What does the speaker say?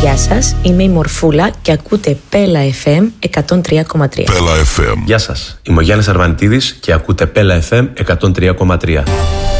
Γεια σας, είμαι η Μορφούλα και ακούτε Πέλα FM 103,3. Πέλα FM. Γεια σας, είμαι ο Γιάννης Αρβανιτίδης και ακούτε Πέλα FM 103,3.